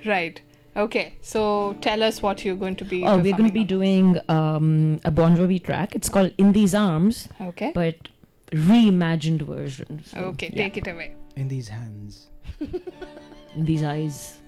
Right. Okay. So tell us what you're going to be. Oh, we're going to be performing doing a Bon Jovi track. It's called In These Arms, on. Okay. but reimagined version. So, Okay. yeah. Take it away. In these hands. In These Eyes.